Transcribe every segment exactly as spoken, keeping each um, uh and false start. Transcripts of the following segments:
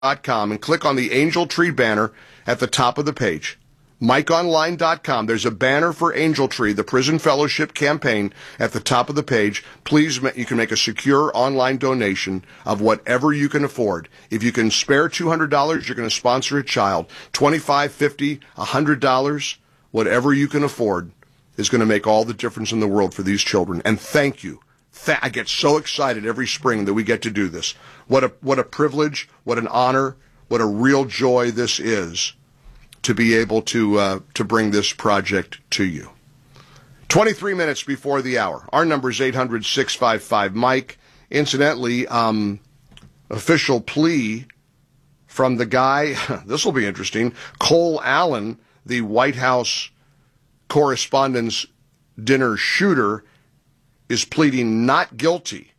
dot com and click on the Angel Tree banner at the top of the page. Mike Online dot com. There's a banner for Angel Tree, the Prison Fellowship campaign, at the top of the page. Please, you can make a secure online donation of whatever you can afford. If you can spare two hundred dollars, you're going to sponsor a child. twenty-five dollars, fifty dollars, one hundred dollars, whatever you can afford is going to make all the difference in the world for these children. And thank you. Th- I get so excited every spring that we get to do this. What a, what a privilege, what an honor, what a real joy this is to be able to uh, to bring this project to you. twenty-three minutes before the hour. Our number is eight hundred, six five five, Mike. Incidentally, um, official plea from the guy, this will be interesting, Cole Allen, the White House Correspondents' Dinner shooter, is pleading not guilty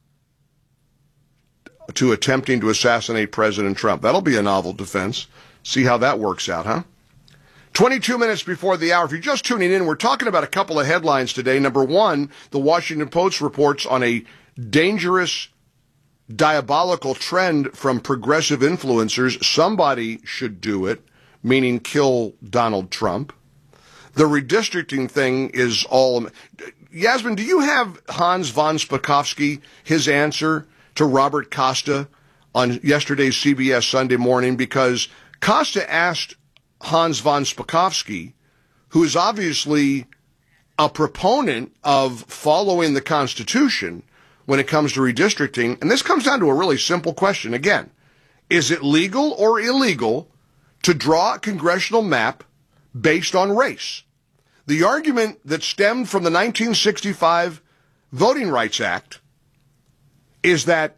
to attempting to assassinate President Trump. That'll be a novel defense. See how that works out, huh? twenty-two minutes before the hour. If you're just tuning in, we're talking about a couple of headlines today. Number one, the Washington Post reports on a dangerous, diabolical trend from progressive influencers. Somebody should do it, meaning kill Donald Trump. The redistricting thing is all... Yasmin, do you have Hans von Spakovsky, his answer to Robert Costa on yesterday's C B S Sunday Morning? Because Costa asked Hans von Spakovsky, who is obviously a proponent of following the Constitution when it comes to redistricting, and this comes down to a really simple question. Again, is it legal or illegal to draw a congressional map based on race? The argument that stemmed from the nineteen sixty-five Voting Rights Act is that,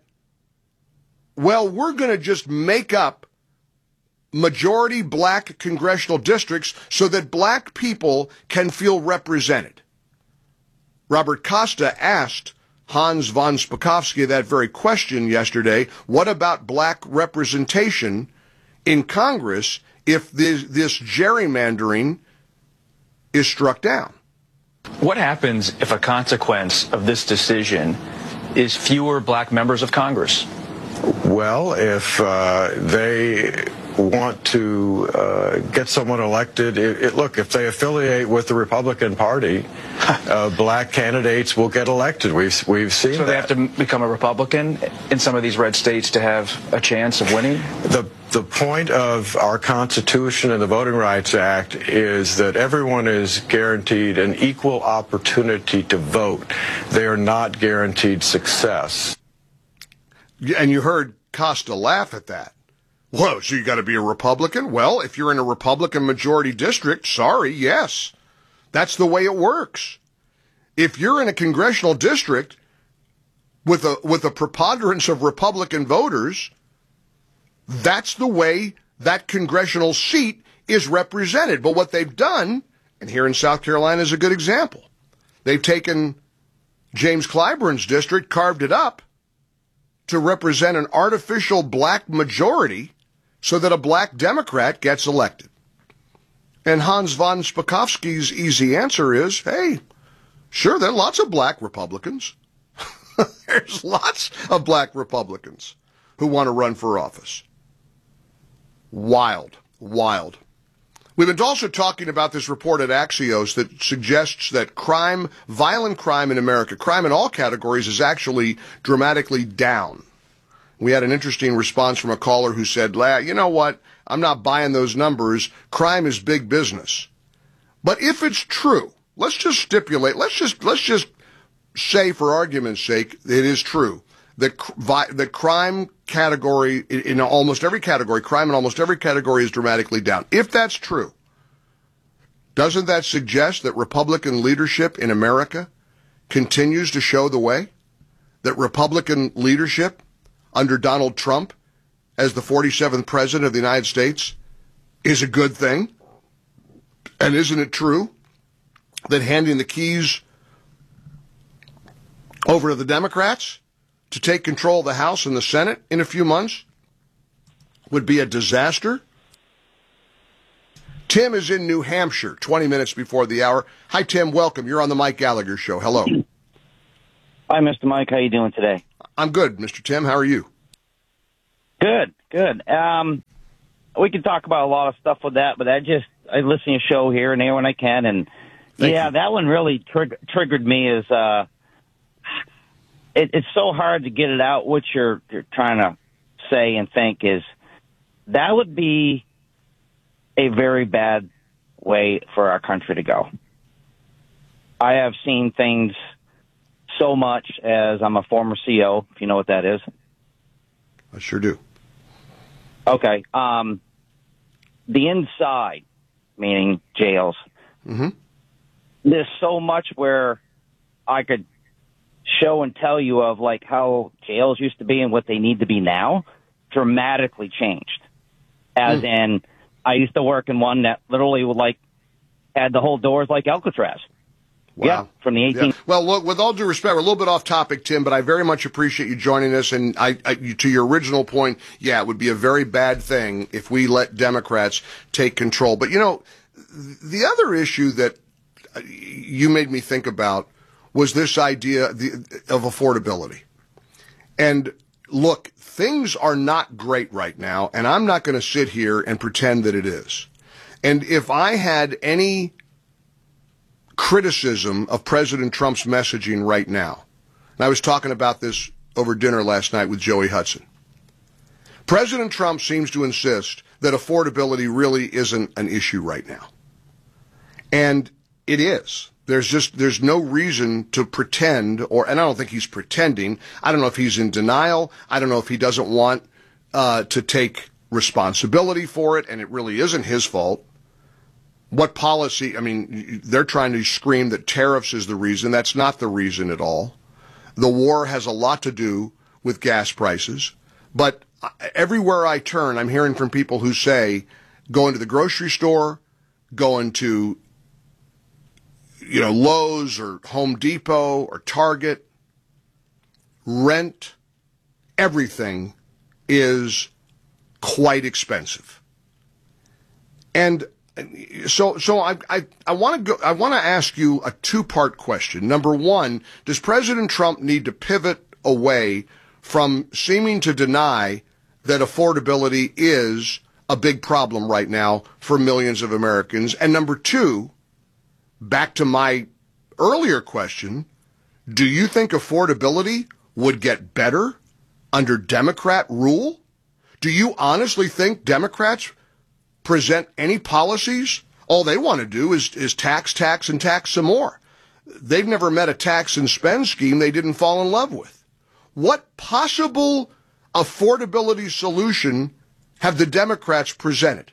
well, we're going to just make up majority black congressional districts so that black people can feel represented. Robert Costa asked Hans von Spakovsky that very question yesterday. What about black representation in Congress if this, this gerrymandering is struck down? What happens if a consequence of this decision is fewer black members of Congress? Well, if uh, they want to uh, get someone elected, it, it, look, if they affiliate with the Republican Party, uh, black candidates will get elected. We've we've seen so that. So they have to become a Republican in some of these red states to have a chance of winning? The the point of our Constitution and the Voting Rights Act is that everyone is guaranteed an equal opportunity to vote. They are not guaranteed success. And you heard Costa laugh at that. Whoa, so you got to be a Republican? Well, if you're in a Republican majority district, sorry, yes. That's the way it works. If you're in a congressional district with a with a preponderance of Republican voters, that's the way that congressional seat is represented. But what they've done, and here in South Carolina is a good example, they've taken James Clyburn's district, carved it up to represent an artificial black majority so that a black Democrat gets elected. And Hans von Spakovsky's easy answer is, hey, sure, there are lots of black Republicans. There's lots of black Republicans who want to run for office. Wild, wild. We've been also talking about this report at Axios that suggests that crime, violent crime in America, crime in all categories, is actually dramatically down. We had an interesting response from a caller who said, you know what, I'm not buying those numbers. Crime is big business. But if it's true, let's just stipulate, let's just let's just say for argument's sake, it is true that the crime category, in almost every category, crime in almost every category is dramatically down. If that's true, doesn't that suggest that Republican leadership in America continues to show the way? That Republican leadership under Donald Trump as the forty-seventh president of the United States is a good thing? And isn't it true that handing the keys over to the Democrats to take control of the House and the Senate in a few months would be a disaster? Tim is in New Hampshire, twenty minutes before the hour. Hi, Tim. Welcome. You're on the Mike Gallagher Show. Hello. Hi, Mister Mike. How you doing today? I'm good, Mister Tim. How are you? Good, good. Um, we can talk about a lot of stuff with that, but I just I listen to your show here and there when I can, and Thank yeah, you. that one really trig- triggered me. Is uh, it, it's so hard to get it out. What you're you're trying to say and think is that would be a very bad way for our country to go. I have seen things so much as I'm a former C E O, if you know what that is. I sure do. Okay. Um, the inside, meaning jails, Mm-hmm. there's so much where I could show and tell you of like how jails used to be and what they need to be now, dramatically changed. As Mm. in, I used to work in one that literally would like had the whole doors like Alcatraz. Wow. Yeah, from the eighteen. Yeah. Well, look, with all due respect, we're a little bit off topic, Tim, but I very much appreciate you joining us. And I, I, to your original point, yeah, it would be a very bad thing if we let Democrats take control. But, you know, the other issue that you made me think about was this idea of affordability. And look, things are not great right now, and I'm not going to sit here and pretend that it is. And if I had any criticism of President Trump's messaging right now, and I was talking about this over dinner last night with Joey Hudson, President Trump seems to insist that affordability really isn't an issue right now. And it is. There's just, there's no reason to pretend, or, and I don't think he's pretending. I don't know if he's in denial. I don't know if he doesn't want uh, to take responsibility for it, and it really isn't his fault. What policy, I mean, they're trying to scream that tariffs is the reason. That's not the reason at all. The war has a lot to do with gas prices. But everywhere I turn, I'm hearing from people who say, going to the grocery store, going to, you know, Lowe's or Home Depot or Target, rent, everything is quite expensive. And So, so I, I, I want to go, I want to ask you a two-part question. Number one, does President Trump need to pivot away from seeming to deny that affordability is a big problem right now for millions of Americans? And number two, back to my earlier question, do you think affordability would get better under Democrat rule? Do you honestly think Democrats present any policies? All they want to do is, is tax, tax, and tax some more. They've never met a tax and spend scheme they didn't fall in love with. What possible affordability solution have the Democrats presented?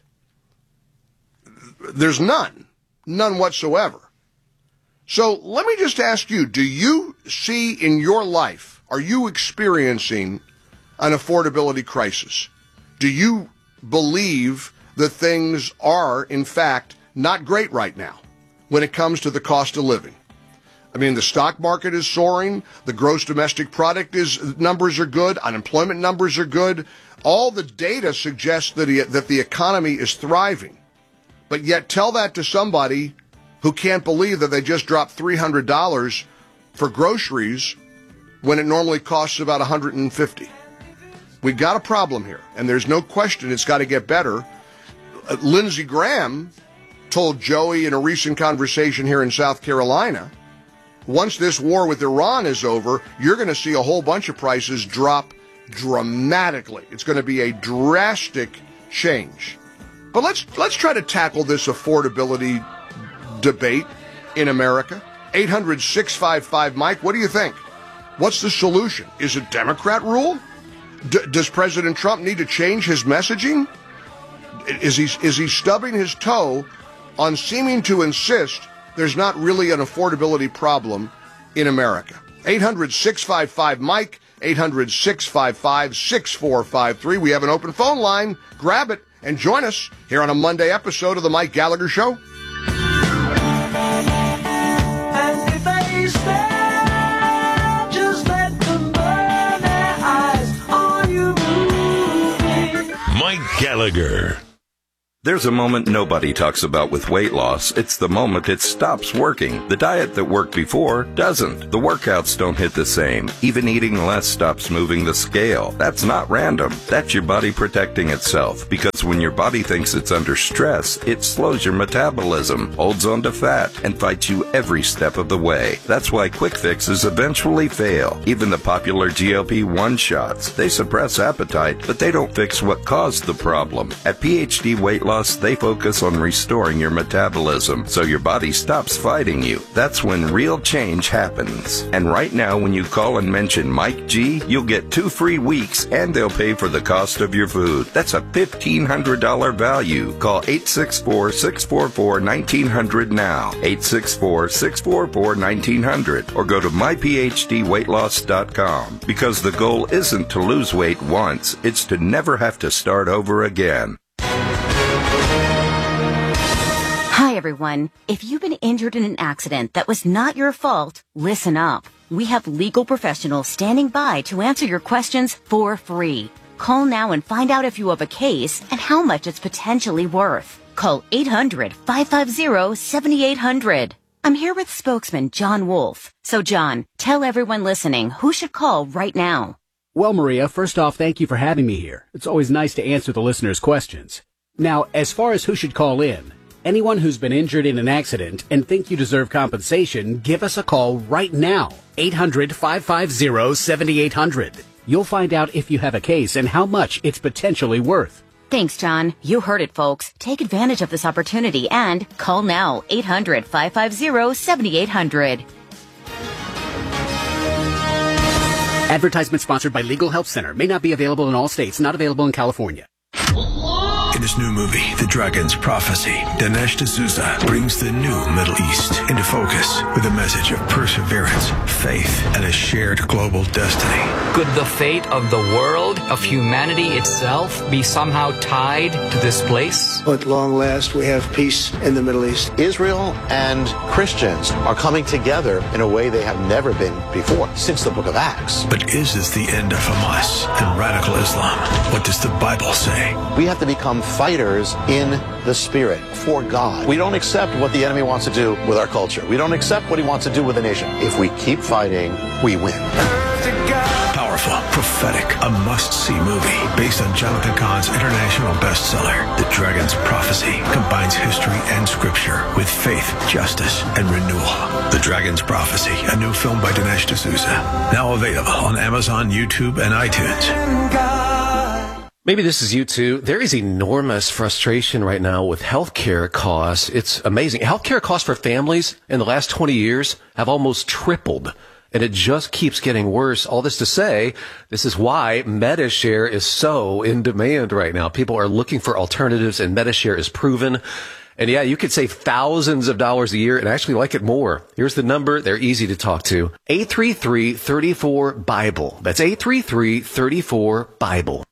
There's none. None whatsoever. So let me just ask you, do you see in your life, are you experiencing an affordability crisis? Do you believe that things are, in fact, not great right now when it comes to the cost of living? I mean, the stock market is soaring. The gross domestic product is numbers are good. Unemployment numbers are good. All the data suggests that, he, that the economy is thriving. But yet tell that to somebody who can't believe that they just dropped three hundred dollars for groceries when it normally costs about one hundred fifty dollars. We've got a problem here, and there's no question it's got to get better. Uh, Lindsey Graham told Joey in a recent conversation here in South Carolina, once this war with Iran is over, you're going to see a whole bunch of prices drop dramatically. It's going to be a drastic change. But let's let's try to tackle this affordability debate in America. eight hundred, six five five, Mike, what do you think? What's the solution? Is it Democrat rule? D- does President Trump need to change his messaging? Is he, is he stubbing his toe on seeming to insist there's not really an affordability problem in America? eight hundred, six five five, Mike, eight hundred, six five five, six four five three. We have an open phone line. Grab it and join us here on a Monday episode of The Mike Gallagher Show. And if they stare, just let them burn their eyes on you. Mike Gallagher. There's a moment nobody talks about with weight loss. It's the moment it stops working. The diet that worked before doesn't. The workouts don't hit the same. Even eating less stops moving the scale. That's not random. That's your body protecting itself. Because when your body thinks it's under stress, it slows your metabolism, holds on to fat, and fights you every step of the way. That's why quick fixes eventually fail. Even the popular G L P one shots. They suppress appetite, but they don't fix what caused the problem. At P H D Weight Loss, they focus on restoring your metabolism so your body stops fighting you. That's when real change happens. And right now, when you call and mention Mike G, you'll get two free weeks and they'll pay for the cost of your food. That's a fifteen hundred dollars value. Call eight six four, six four four, one nine zero zero now. eight six four, six four four, one nine zero zero or go to my p h d weight loss dot com because the goal isn't to lose weight once, it's to never have to start over again. Hi, everyone. If you've been injured in an accident that was not your fault, listen up. We have legal professionals standing by to answer your questions for free. Call now and find out if you have a case and how much it's potentially worth. Call eight hundred, five five zero, seven eight zero zero. I'm here with spokesman John Wolf. So, John, tell everyone listening who should call right now. Well, Maria, first off, thank you for having me here. It's always nice to answer the listeners' questions. Now, as far as who should call in, anyone who's been injured in an accident and think you deserve compensation, give us a call right now. eight hundred, five five zero, seven eight zero zero. You'll find out if you have a case and how much it's potentially worth. Thanks, John. You heard it, folks. Take advantage of this opportunity and call now. eight hundred, five five zero, seven eight zero zero. Advertisement sponsored by Legal Help Center. May not be available in all states. Not available in California. In his new movie, The Dragon's Prophecy, Dinesh D'Souza brings the new Middle East into focus with a message of perseverance, faith, and a shared global destiny. Could the fate of the world, of humanity itself, be somehow tied to this place? At long last, we have peace in the Middle East. Israel and Christians are coming together in a way they have never been before, since the book of Acts. But is this the end of Hamas and radical Islam? What does the Bible say? We have to become fighters in the spirit for God. We don't accept what the enemy wants to do with our culture. We don't accept what he wants to do with the nation. If we keep fighting, we win. Powerful, prophetic, a must-see movie based on Jonathan Cahn's international bestseller, The Dragon's Prophecy, combines history and scripture with faith, justice, and renewal. The Dragon's Prophecy, a new film by Dinesh D'Souza, now available on Amazon, YouTube, and iTunes. Maybe this is you too. There is enormous frustration right now with healthcare costs. It's amazing. Healthcare costs for families in the last twenty years have almost tripled, and it just keeps getting worse. All this to say, this is why Medi-Share is so in demand right now. People are looking for alternatives, and Medi-Share is proven. And yeah, you could save thousands of dollars a year and actually like it more. Here's the number. They're easy to talk to. eight three three, three four, Bible. That's eight three three, three four, Bible.